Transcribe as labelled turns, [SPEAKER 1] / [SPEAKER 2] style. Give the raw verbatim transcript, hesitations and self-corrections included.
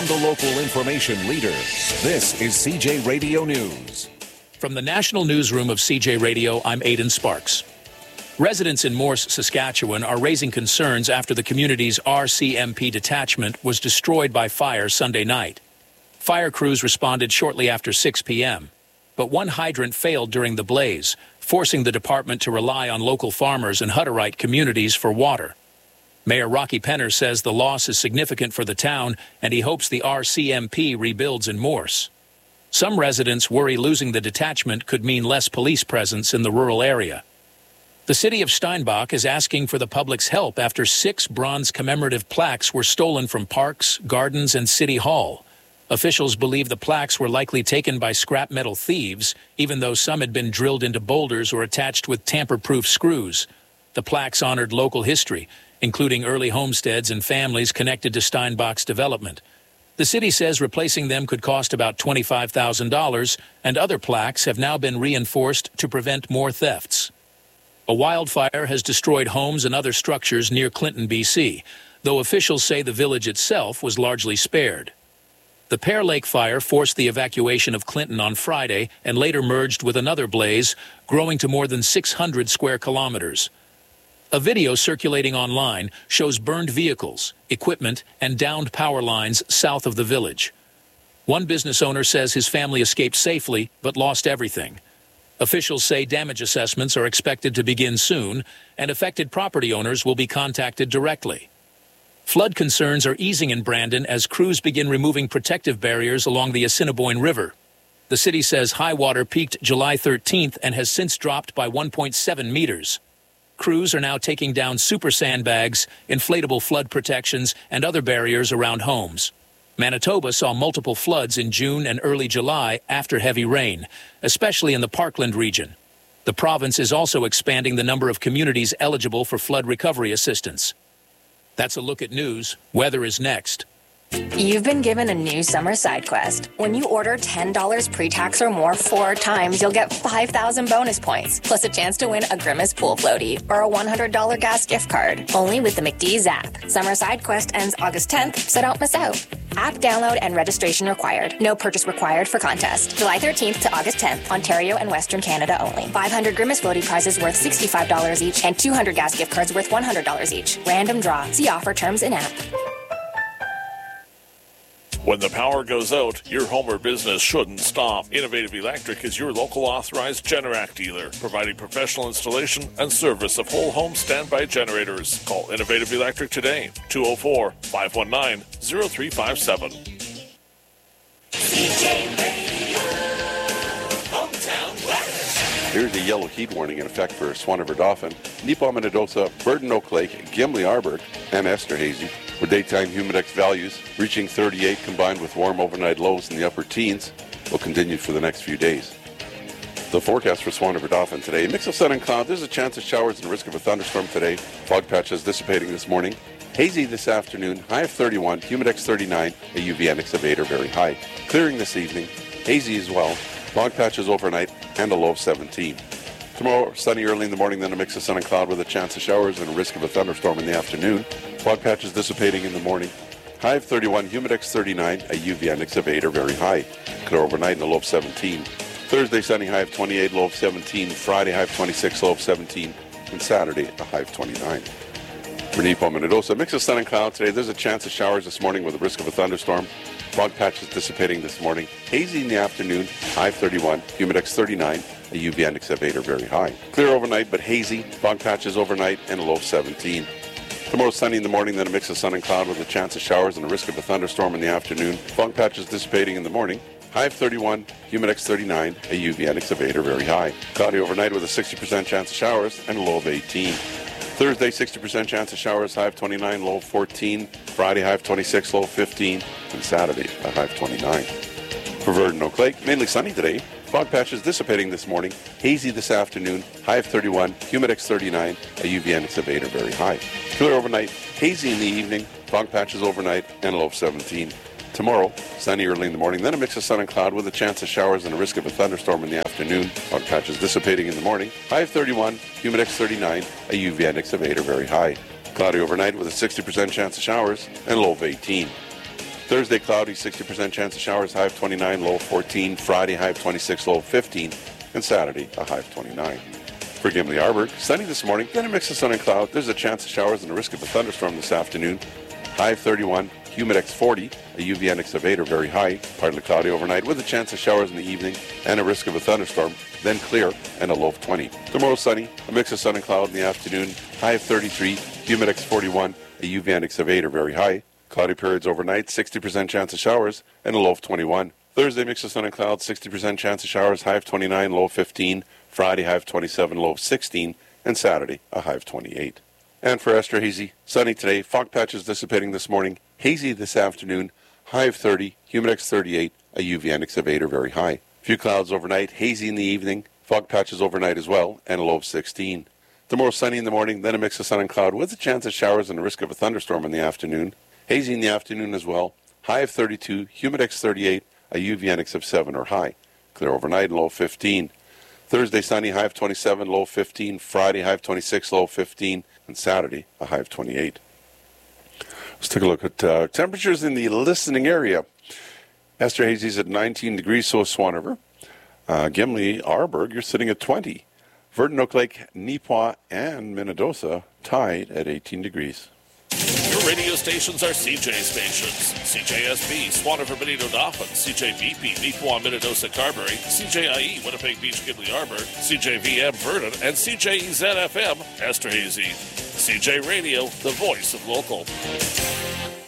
[SPEAKER 1] from the local information leader. This is C J Radio News.
[SPEAKER 2] From the National Newsroom of C J Radio, I'm Aidan Sparks. Residents in Morse, Saskatchewan are raising concerns after the community's R C M P detachment was destroyed by fire Sunday night. Fire crews responded shortly after six p.m., but one hydrant failed during the blaze, forcing the department to rely on local farmers and Hutterite communities for water. Mayor Rocky Penner says the loss is significant for the town, and he hopes the R C M P rebuilds in Morse. Some residents worry losing the detachment could mean less police presence in the rural area. The city of Steinbach is asking for the public's help after six bronze commemorative plaques were stolen from parks, gardens, and City Hall. Officials believe the plaques were likely taken by scrap metal thieves, even though some had been drilled into boulders or attached with tamper-proof screws. The plaques honored local history, including early homesteads and families connected to Steinbach's development. The city says replacing them could cost about twenty-five thousand dollars, and other plaques have now been reinforced to prevent more thefts. A wildfire has destroyed homes and other structures near Clinton, B C, though officials say the village itself was largely spared. The Pear Lake fire forced the evacuation of Clinton on Friday and later merged with another blaze, growing to more than six hundred square kilometers. A video circulating online shows burned vehicles, equipment, and downed power lines south of the village. One business owner says his family escaped safely but lost everything. Officials say damage assessments are expected to begin soon, and affected property owners will be contacted directly. Flood concerns are easing in Brandon as crews begin removing protective barriers along the Assiniboine River. The city says high water peaked July thirteenth and has since dropped by one point seven meters. Crews are now taking down super sandbags, inflatable flood protections, and other barriers around homes. Manitoba saw multiple floods in June and early July after heavy rain, especially in the Parkland region. The province is also expanding the number of communities eligible for flood recovery assistance. That's a look at news. Weather is next.
[SPEAKER 3] You've been given a new summer side quest. When you order ten dollars pre-tax or more four times, you'll get five thousand bonus points, plus a chance to win a Grimace pool floaty or a one hundred dollars gas gift card. Only with the McDee's app. Summer side quest ends August tenth, so don't miss out. App download and registration required. No purchase required for contest. July thirteenth to August tenth, Ontario and Western Canada only. five hundred Grimace floaty prizes worth sixty-five dollars each and two hundred gas gift cards worth one hundred dollars each. Random draw. See offer terms in app.
[SPEAKER 4] When the power goes out, your home or business shouldn't stop. Innovative Electric is your local authorized Generac dealer, providing professional installation and service of whole home standby generators. Call Innovative Electric today, two oh four, five one nine, oh three five seven.
[SPEAKER 5] C J Radio, Hometown West.
[SPEAKER 6] Here's a yellow heat warning in effect for Swan River Dauphin, Neepawa-Minnedosa, Burton Oak Lake, Gimli-Arbour, and Esterhazy. With daytime humidex values reaching thirty-eight combined with warm overnight lows in the upper teens will continue for the next few days. The forecast for Swan River Dauphin today, mix of sun and cloud. There's a chance of showers and risk of a thunderstorm today. Fog patches dissipating this morning. Hazy this afternoon, high of thirty-one, humidex thirty-nine, a U V index of eight or very high. Clearing this evening, hazy as well. Fog patches overnight and a low of seventeen. Tomorrow, sunny early in the morning, then a mix of sun and cloud with a chance of showers and a risk of a thunderstorm in the afternoon. Fog patches dissipating in the morning. High of thirty-one, humidex thirty-nine, a U V index of eight or very high. Clear overnight and a low of seventeen. Thursday, sunny, high of twenty-eight, low of seventeen. Friday, high of twenty-six, low of seventeen. And Saturday, a high of twenty-nine. For Neepawa-Minnedosa, mix of sun and cloud today. There's a chance of showers this morning with a risk of a thunderstorm. Fog patches dissipating this morning. Hazy in the afternoon, high of thirty-one, humidex thirty-nine, a U V index of eight or very high. Clear overnight, but hazy. Fog patches overnight and a low of seventeen. Tomorrow, sunny in the morning, then a mix of sun and cloud with a chance of showers and a risk of a thunderstorm in the afternoon. Fog patches dissipating in the morning. High of thirty-one, humidex thirty-nine, a U V index of eight or very high. Cloudy overnight with a sixty percent chance of showers and a low of eighteen. Thursday, sixty percent chance of showers, high of twenty-nine, low of fourteen. Friday, high of twenty-six, low of fifteen. And Saturday, a high of twenty-nine. For Verdon Oak Lake, mainly sunny today. Fog patches dissipating this morning. Hazy this afternoon. High of thirty-one, humidex thirty-nine, a U V index of eight or very high. Clear overnight. Hazy in the evening. Fog patches overnight and a low of seventeen. Tomorrow, sunny early in the morning, then a mix of sun and cloud with a chance of showers and a risk of a thunderstorm in the afternoon. Fog patches dissipating in the morning. High of thirty-one, humidex thirty-nine, a U V index of eight or very high. Cloudy overnight with a sixty percent chance of showers and a low of eighteen. Thursday, cloudy, sixty percent chance of showers, high of twenty-nine, low of fourteen. Friday, high of twenty-six, low of fifteen. And Saturday, a high of twenty-nine. For Gimli Arbour, sunny this morning, then a mix of sun and cloud. There's a chance of showers and a risk of a thunderstorm this afternoon. High of thirty-one, Humidex forty, a U V index of eight or very high. Partly cloudy overnight with a chance of showers in the evening and a risk of a thunderstorm. Then clear and a low of twenty. Tomorrow sunny, a mix of sun and cloud in the afternoon. High of thirty-three, Humidex forty-one, a U V index of eight or very high. Cloudy periods overnight, sixty percent chance of showers, and a low of twenty-one. Thursday, mix of sun and clouds, sixty percent chance of showers, high of twenty-nine, low of fifteen. Friday, high of twenty-seven, low of sixteen. And Saturday, a high of twenty-eight. And for Esterhazy, sunny today, fog patches dissipating this morning, hazy this afternoon, high of thirty, Humidex thirty-eight, a U V index of eight or very high. Few clouds overnight, hazy in the evening, fog patches overnight as well, and a low of sixteen. Tomorrow sunny in the morning, then a mix of sun and cloud with a chance of showers and a risk of a thunderstorm in the afternoon. Hazy in the afternoon as well. High of thirty-two, Humidex thirty-eight, a U V index of seven or high. Clear overnight and low of fifteen. Thursday sunny, high of twenty-seven, low of fifteen. Friday high of twenty-six, low of fifteen. And Saturday a high of twenty-eight. Let's take a look at uh, temperatures in the listening area. Esterhazy's at nineteen degrees, so is Swan River. Uh, Gimli, Arbour, you're sitting at twenty. Verdun, Oak Lake, Neepawa, and Minnedosa tied at eighteen degrees.
[SPEAKER 4] Your radio stations are C J stations. C J S B, Swan River, Benito, Dauphin. C J V P, Neepawa, Minnedosa, Carberry. C J I E, Winnipeg Beach, Gimli, Arbour. C J V M, Verdun. And C J E Z F M, Esterhazy. C J Radio, the voice of local.